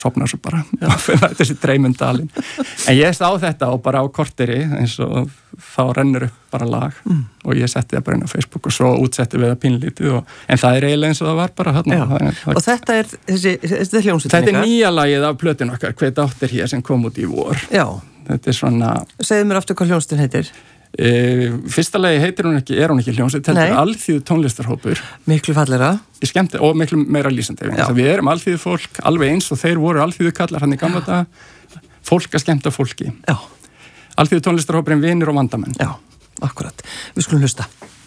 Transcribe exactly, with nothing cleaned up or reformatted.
sopnar svo bara, þessi dreymundalinn. En ég sá þetta og bara á korteri eins og þá rennur upp bara lag mm. og ég setti það bara inn á Facebook og svo útsetti við það pínlítið og, en það er eiginlega eins og það var bara hérna. Og þetta er þessi, þessi er hljómsveitin Þetta er nýja lagið af plötun okkar, Hver dátt er hér sem kom út í vor. Já. Þetta er svona... Segðu mér aftur hvað hljómsveitin heitir. E, fyrsta lagi heitir hún ekki, er hún ekki hljómsveit, þetta er alþýðu tónlistarhópur. Miklu fallegra. Skemmt, og miklu meira lýsandi. Við erum alþýðu fólk, alveg eins og þeir voru alþýðu kallar hann í gamla daga. Fólk að skemmta fólki. Já. Alþýðu tónlistarhópurinn vinir og vandamenn. Já, akkurat. Við skulum hlusta.